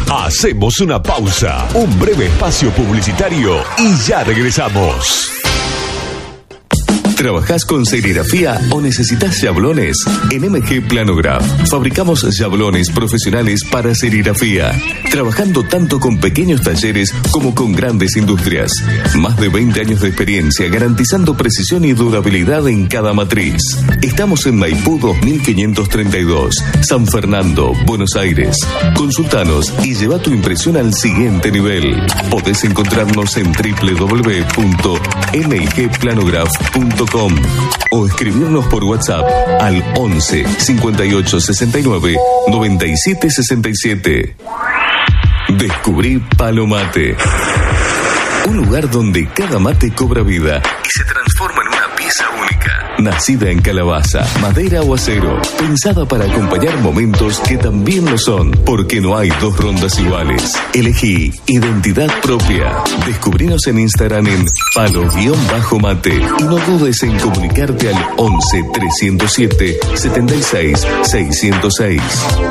Hacemos una pausa, un breve espacio publicitario y ya regresamos. ¿Trabajás con serigrafía o necesitas yablones? En MG Planograph fabricamos yablones profesionales para serigrafía, trabajando tanto con pequeños talleres como con grandes industrias. Más de 20 años de experiencia garantizando precisión y durabilidad en cada matriz. Estamos en Maipú 2532, San Fernando, Buenos Aires. Consultanos y lleva tu impresión al siguiente nivel. Podés encontrarnos en www.mgplanograph.com o escribirnos por WhatsApp al 11 58 69 97 67. Descubrí Palo Mate, un lugar donde cada mate cobra vida y se transforma en una pieza única. Nacida en calabaza, madera o acero, pensada para acompañar momentos que también lo son, porque no hay dos rondas iguales. Elegí identidad propia. Descubrinos en Instagram en palo-mate y no dudes en comunicarte al 11 307 76 606.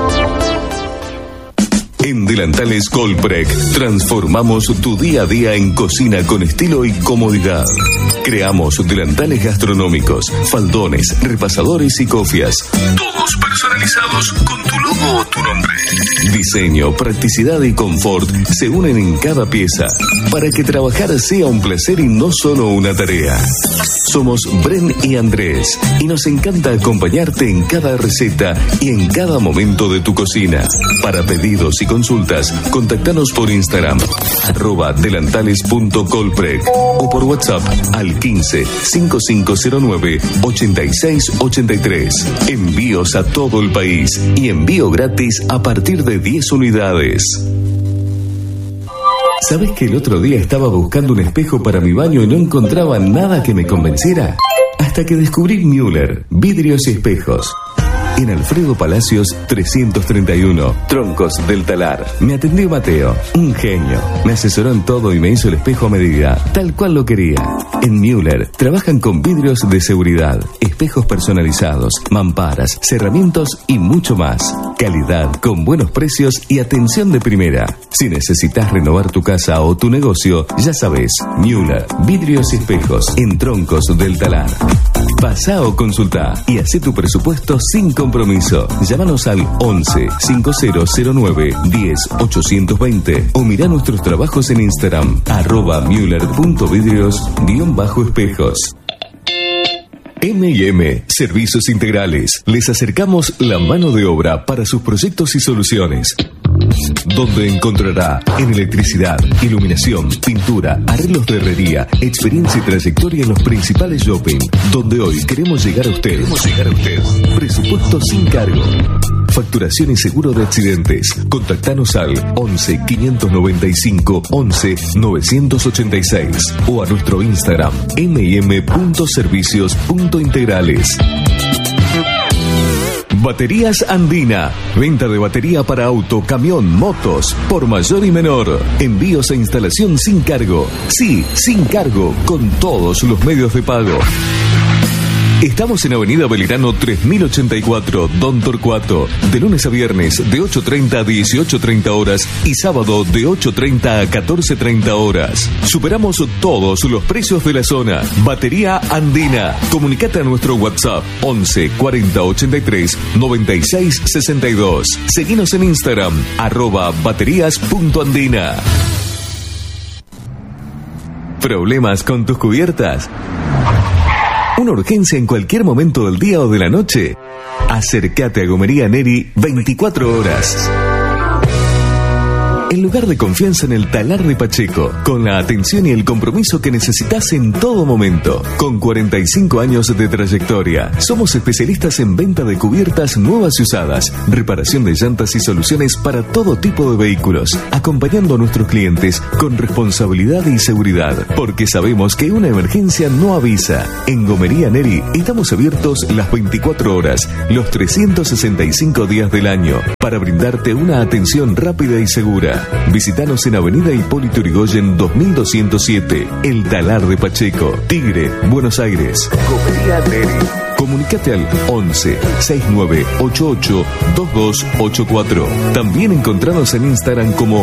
En Delantales Colprec transformamos tu día a día en cocina con estilo y comodidad. Creamos delantales gastronómicos, faldones, repasadores y cofias. Todos personalizados con tu logo o tu nombre. Diseño, practicidad y confort se unen en cada pieza para que trabajar sea un placer y no solo una tarea. Somos Bren y Andrés y nos encanta acompañarte en cada receta y en cada momento de tu cocina. Para pedidos y consultas, contactanos por Instagram @delantales.colprec o por WhatsApp al 15 5509 8683. Envíos a todo el país y envío gratis a partir de 10 unidades. ¿Sabes que el otro día estaba buscando un espejo para mi baño y no encontraba nada que me convenciera? Hasta que descubrí Müller, vidrios y espejos. En Alfredo Palacios 331, Troncos del Talar. Me atendió Mateo, un genio. Me asesoró en todo y me hizo el espejo a medida, tal cual lo quería. En Müller trabajan con vidrios de seguridad, espejos personalizados, mamparas, cerramientos y mucho más. Calidad con buenos precios y atención de primera. Si necesitas renovar tu casa o tu negocio, ya sabes, Müller, vidrios y espejos en Troncos del Talar. Pasá o consultá y hacé tu presupuesto sin compromiso. Llámanos al 11 5009 10 820 o mirá nuestros trabajos en Instagram @müller.vidrios_espejos. M&M Servicios Integrales. Les acercamos la mano de obra para sus proyectos y soluciones, donde encontrará en electricidad, iluminación, pintura, arreglos de herrería, experiencia y trayectoria en los principales shopping, donde hoy queremos llegar a usted. Presupuesto sin cargo. Facturación y seguro de accidentes. Contactanos al 11 595 11 986 o a nuestro Instagram mm.servicios.integrales. Baterías Andina. Venta de batería para auto, camión, motos, por mayor y menor. Envíos e instalación sin cargo. Sí, sin cargo, con todos los medios de pago. Estamos en Avenida Belgrano 3084, Don Torcuato, de lunes a viernes de 8:30 a 18:30 horas y sábado de 8:30 a 14:30 horas. Superamos todos los precios de la zona. Batería Andina. Comunicate a nuestro WhatsApp 11 40 83 96 62. Seguinos en Instagram @baterías.andina. ¿Problemas con tus cubiertas? ¿Una urgencia en cualquier momento del día o de la noche? Acércate a Gomería Neri 24 horas. El lugar de confianza en el Talar de Pacheco, con la atención y el compromiso que necesitas en todo momento. Con 45 años de trayectoria, somos especialistas en venta de cubiertas nuevas y usadas, reparación de llantas y soluciones para todo tipo de vehículos, acompañando a nuestros clientes con responsabilidad y seguridad, porque sabemos que una emergencia no avisa. En Gomería Neri estamos abiertos las 24 horas, los 365 días del año, para brindarte una atención rápida y segura. Visítanos en Avenida Hipólito Yrigoyen 2207, El Talar de Pacheco, Tigre, Buenos Aires. Gomería Neri. Comunicate al 11 6988 2284. También encontranos en Instagram como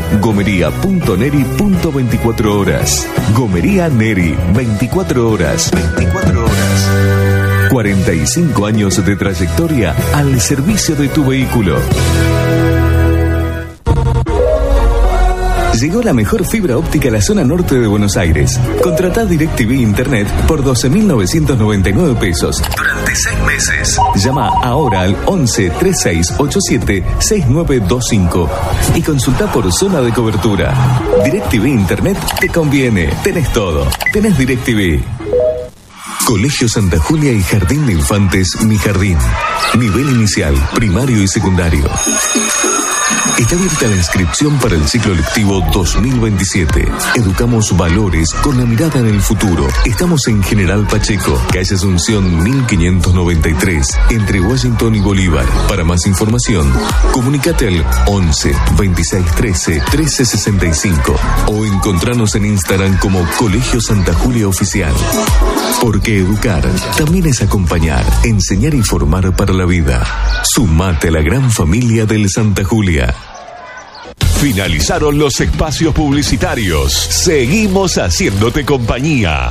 gomería.neri.24horas. Gomería Neri, 24 horas. 24 horas. 45 años de trayectoria al servicio de tu vehículo. Llegó la mejor fibra óptica a la zona norte de Buenos Aires. Contratá DirecTV Internet por 12.999 pesos durante 6 meses. Llama ahora al 11 3687 6925 y consultá por zona de cobertura. DirecTV Internet te conviene. Tenés todo. Tenés DirecTV. Colegio Santa Julia y Jardín de Infantes Mi Jardín. Nivel inicial, primario y secundario. Está abierta la inscripción para el ciclo lectivo 2027. Educamos valores con la mirada en el futuro. Estamos en General Pacheco, calle Asunción 1593, entre Washington y Bolívar. Para más información, comunicate al 11 26 13 13 65 o encontranos en Instagram como Colegio Santa Julia Oficial. Porque educar también es acompañar, enseñar y formar para la vida. Sumate a la gran familia del Santa Julia. Finalizaron los espacios publicitarios. Seguimos haciéndote compañía.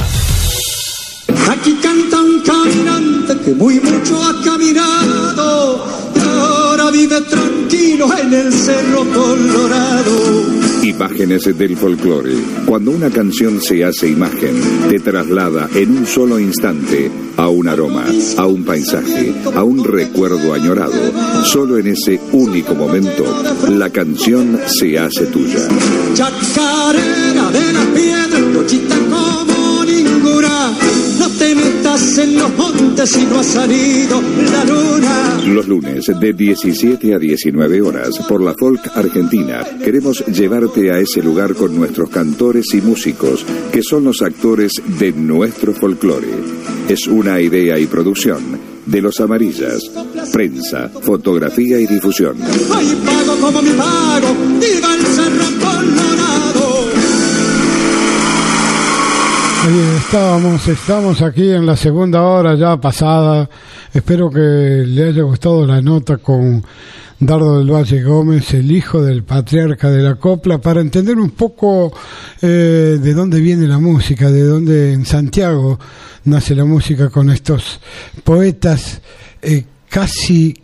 Aquí canta un caminante que muy mucho ha caminado y ahora vive tranquilo en el Cerro Colorado. Imágenes del folclore. Cuando una canción se hace imagen, te traslada en un solo instante a un aroma, a un paisaje, a un recuerdo añorado. Solo en ese único momento, la canción se hace tuya. Chacarera de la piedra, nochita como ninguna. No te metas en los montes si no ha salido la luna. Los lunes de 17 a 19 horas por la Folk Argentina queremos llevarte a ese lugar con nuestros cantores y músicos que son los actores de nuestro folclore. Es una idea y producción de Los Amarillas. Prensa, fotografía y difusión. Ay, pago como mi pago, viva el Cerro Colorado. Estamos aquí en la segunda hora ya pasada. Espero que le haya gustado la nota con Dardo del Valle Gómez, el hijo del patriarca de la copla, para entender un poco de dónde viene la música, de dónde en Santiago nace la música con estos poetas casi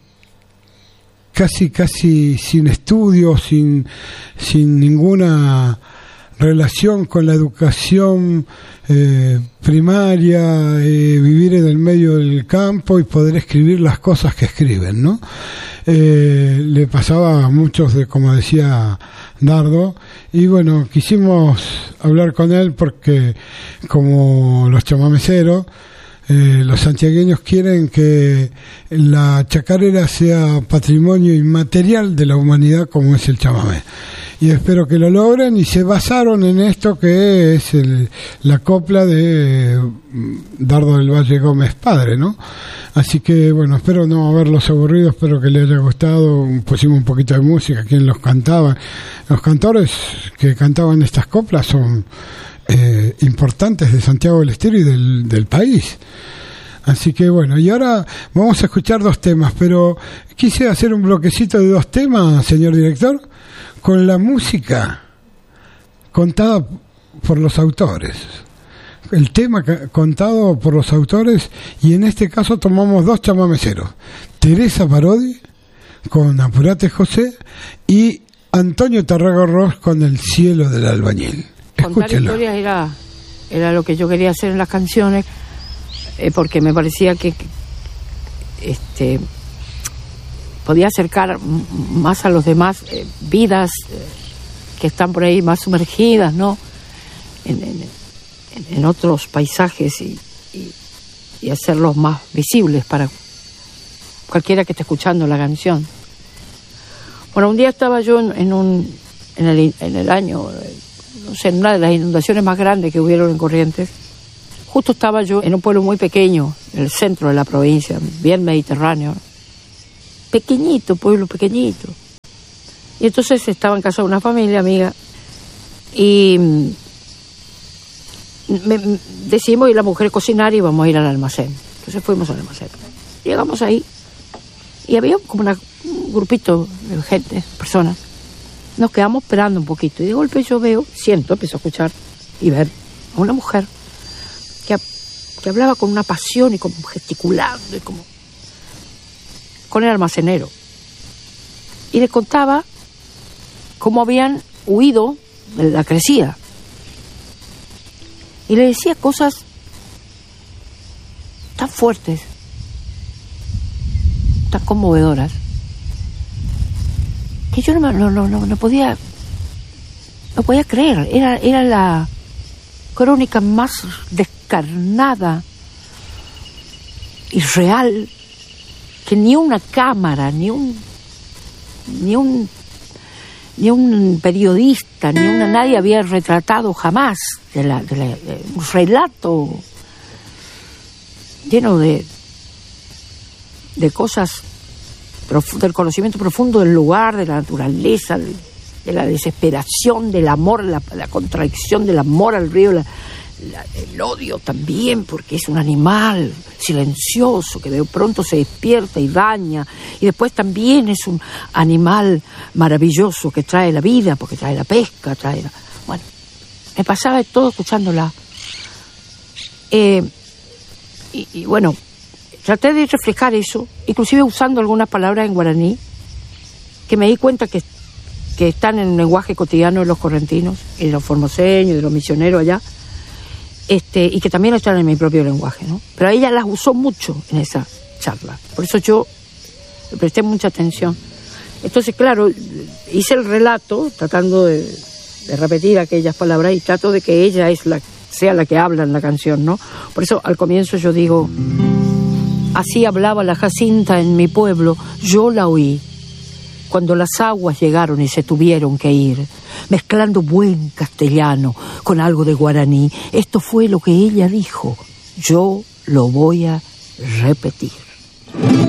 sin estudio, sin ninguna relación con la educación primaria, vivir en el medio del campo y poder escribir las cosas que escriben, ¿no? Le pasaba a muchos, como decía Dardo, y bueno, quisimos hablar con él porque, como los chamameceros, los santiagueños quieren que la chacarera sea patrimonio inmaterial de la humanidad como es el chamamé. Y espero que lo logren, y se basaron en esto que es la copla de Dardo del Valle Gómez padre, ¿no? Así que bueno, espero no haberlos aburrido, espero que les haya gustado. Pusimos un poquito de música, quien los cantaba. Los cantores que cantaban estas coplas son importantes de Santiago del Estero y del país. Así que bueno, y ahora vamos a escuchar 2 temas, pero quise hacer un bloquecito de 2 temas, señor director, con la música contada por los autores. El tema contado por los autores, y en este caso tomamos 2 chamameceros: Teresa Parodi con Apurate José y Antonio Tarragorros con El cielo del albañil. Contar historias era lo que yo quería hacer en las canciones, porque me parecía que podía acercar más a los demás vidas que están por ahí más sumergidas, ¿no? En otros paisajes y hacerlos más visibles para cualquiera que esté escuchando la canción. Bueno, un día estaba yo en el año, no sé, en una de las inundaciones más grandes que hubieron en Corrientes. Justo estaba yo en un pueblo muy pequeño, en el centro de la provincia, bien mediterráneo. Pequeñito, pueblo pequeñito. Y entonces estaba en casa de una familia amiga y decidimos ir a la mujer a cocinar y íbamos a ir al almacén. Entonces fuimos al almacén. llegamos ahí y había como un grupito de gente, personas. Nos quedamos esperando un poquito y de golpe yo empiezo a escuchar y ver a una mujer que hablaba con una pasión y como gesticulando y como con el almacenero. Y le contaba cómo habían huido de la crecida. Y le decía cosas tan fuertes, tan conmovedoras, que yo no podía creer. Era la crónica más descarnada y real que ni una cámara, ni un periodista, nadie había retratado jamás, un relato lleno de cosas, del conocimiento profundo del lugar, de la naturaleza, de la desesperación, del amor, la contradicción del amor al río, el odio también, porque es un animal silencioso que de pronto se despierta y daña, y después también es un animal maravilloso que trae la vida, porque trae la pesca, bueno, me pasaba todo escuchándola. Y bueno, traté de reflejar eso, inclusive usando algunas palabras en guaraní, que me di cuenta que están en el lenguaje cotidiano de los correntinos, y de los formoseños, y de los misioneros allá, y que también están en mi propio lenguaje, ¿no? Pero ella las usó mucho en esa charla, por eso yo le presté mucha atención. Entonces, claro, hice el relato tratando de repetir aquellas palabras y trato de que ella sea la que habla en la canción, ¿no? Por eso al comienzo yo digo: así hablaba la Jacinta en mi pueblo, yo la oí cuando las aguas llegaron y se tuvieron que ir, mezclando buen castellano con algo de guaraní. Esto fue lo que ella dijo, yo lo voy a repetir.